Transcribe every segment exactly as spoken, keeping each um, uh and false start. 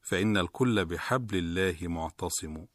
فإن الكل بحبل الله معتصم،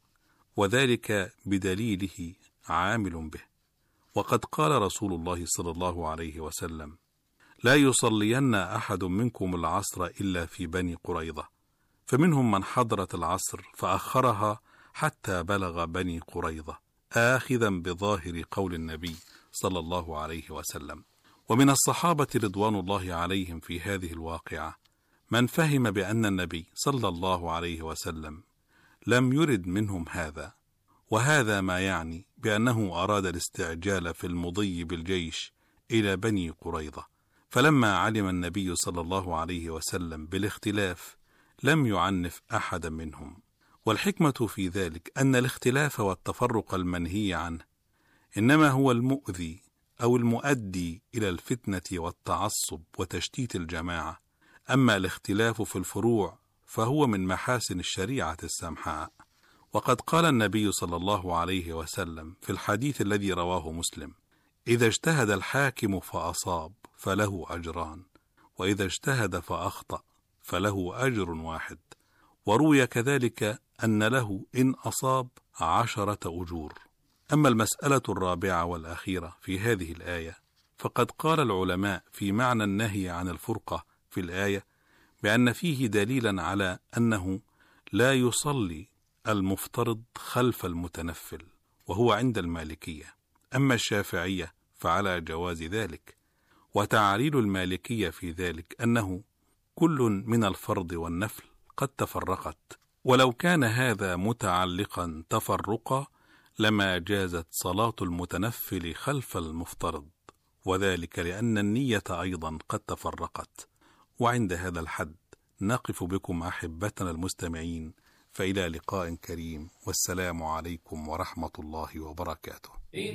وذلك بدليله عامل به. وقد قال رسول الله صلى الله عليه وسلم: لا يصلين أحد منكم العصر إلا في بني قريظة، فمنهم من حضرت العصر فأخرها حتى بلغ بني قريظة، آخذا بظاهر قول النبي صلى الله عليه وسلم. ومن الصحابة رضوان الله عليهم في هذه الواقعة من فهم بأن النبي صلى الله عليه وسلم لم يرد منهم هذا، وهذا ما يعني بأنه أراد الاستعجال في المضي بالجيش إلى بني قريظة، فلما علم النبي صلى الله عليه وسلم بالاختلاف لم يعنف أحدا منهم. والحكمة في ذلك أن الاختلاف والتفرق المنهي عنه إنما هو المؤذي أو المؤدي إلى الفتنة والتعصب وتشتيت الجماعة، أما الاختلاف في الفروع فهو من محاسن الشريعة السمحاء. وقد قال النبي صلى الله عليه وسلم في الحديث الذي رواه مسلم: إذا اجتهد الحاكم فأصاب فله أجران، وإذا اجتهد فأخطأ فله أجر واحد. وروي كذلك أن له إن أصاب عشرة أجور. أما المسألة الرابعة والأخيرة في هذه الآية، فقد قال العلماء في معنى النهي عن الفرقة في الآية بأن فيه دليلا على أنه لا يصلي المفترض خلف المتنفل، وهو عند المالكية. أما الشافعية فعلى جواز ذلك. وتعليل المالكية في ذلك أنه كل من الفرض والنفل قد تفرقت، ولو كان هذا متعلقا تفرقا لما جازت صلاة المتنفل خلف المفترض، وذلك لأن النية أيضا قد تفرقت. وعند هذا الحد نقف بكم أحبتنا المستمعين، فإلى لقاء كريم، والسلام عليكم ورحمة الله وبركاته.